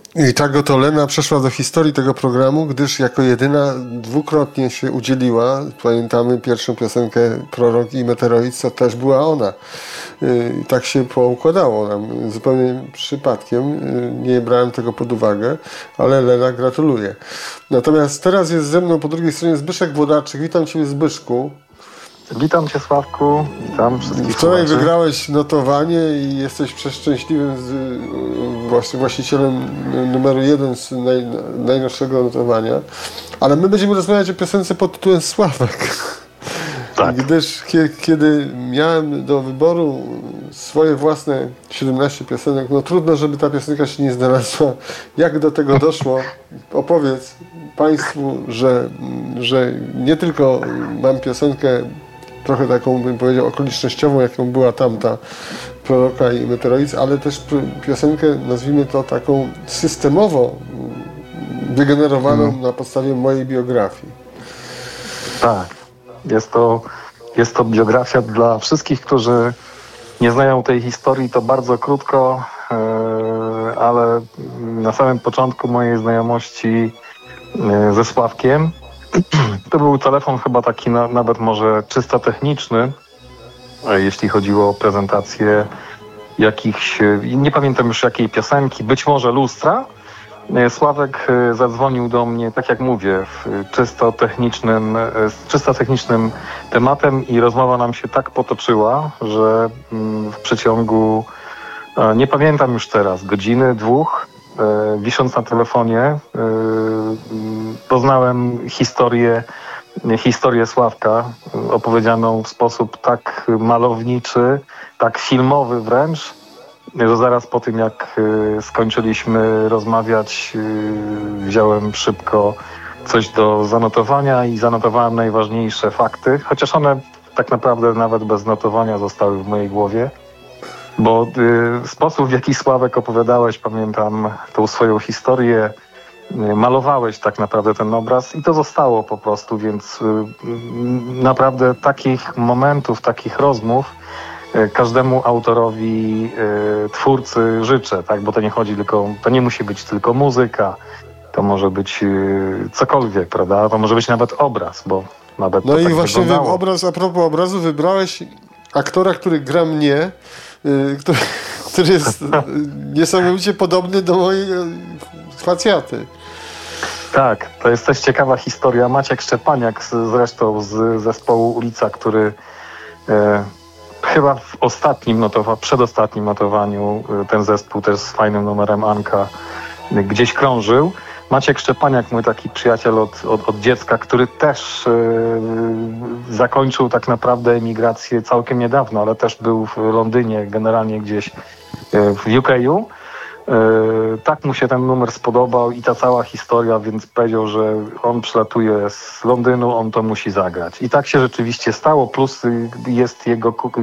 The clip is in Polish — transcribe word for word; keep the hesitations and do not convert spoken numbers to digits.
I tak oto Lena przeszła do historii tego programu, gdyż jako jedyna dwukrotnie się udzieliła. Pamiętamy pierwszą piosenkę Prorok i Meteoroid, to też była ona. I tak się poukładało nam zupełnie przypadkiem. Nie brałem tego pod uwagę, ale Lena, gratuluję. Natomiast teraz jest ze mną po drugiej stronie Zbyszek Włodarczyk. Witam Cię, Zbyszku. Witam Cię, Sławku. Witam wszystkich. Wczoraj słuchaczy. Wygrałeś notowanie i jesteś przeszczęśliwym z, właścicielem numeru jeden z naj, najnowszego notowania. Ale my będziemy rozmawiać o piosence pod tytułem Sławek. Tak. Gdyż kiedy miałem do wyboru swoje własne siedemnaście piosenek, no trudno, żeby ta piosenka się nie znalazła. Jak do tego doszło? Opowiedz Państwu, że, że nie tylko mam piosenkę trochę taką, bym powiedział, okolicznościową, jaką była tamta Proroka i Meteoroid, ale też piosenkę, nazwijmy to taką systemowo wygenerowaną hmm. na podstawie mojej biografii. Tak. Jest to, jest to biografia dla wszystkich, którzy nie znają tej historii, to bardzo krótko, yy, ale na samym początku mojej znajomości yy, ze Sławkiem to był telefon chyba taki na, nawet może czysto techniczny, jeśli chodziło o prezentację jakichś, nie pamiętam już jakiej piosenki, być może Lustra. Sławek zadzwonił do mnie, tak jak mówię, w czysto technicznym, z czysto technicznym tematem i rozmowa nam się tak potoczyła, że w przeciągu, nie pamiętam już teraz, godziny, dwóch, wisząc na telefonie, poznałem historię, historię Sławka, opowiedzianą w sposób tak malowniczy, tak filmowy wręcz, że zaraz po tym, jak skończyliśmy rozmawiać, wziąłem szybko coś do zanotowania i zanotowałem najważniejsze fakty, chociaż one tak naprawdę nawet bez notowania zostały w mojej głowie, bo sposób, w jaki Sławek opowiadałeś, pamiętam tą swoją historię, malowałeś tak naprawdę ten obraz i to zostało po prostu, więc naprawdę takich momentów, takich rozmów każdemu autorowi, y, twórcy życzę, tak? Bo to nie chodzi tylko, to nie musi być tylko muzyka, to może być y, cokolwiek, prawda? To może być nawet obraz, bo nawet no to i tak właśnie wyglądało. Obraz, a propos obrazu, wybrałeś aktora, który gra mnie, y, który, który jest niesamowicie podobny do mojej facjaty. Tak, to jest też ciekawa historia. Maciek Szczepaniak z, zresztą z zespołu Ulica, który y, chyba w ostatnim notowa- przedostatnim notowaniu ten zespół też z fajnym numerem Anka gdzieś krążył. Maciek Szczepaniak, mój taki przyjaciel od, od, od dziecka, który też yy, zakończył tak naprawdę emigrację całkiem niedawno, ale też był w Londynie, generalnie gdzieś yy, w U K U. Yy, tak mu się ten numer spodobał i ta cała historia, więc powiedział, że on przylatuje z Londynu, on to musi zagrać. I tak się rzeczywiście stało, plus jest jego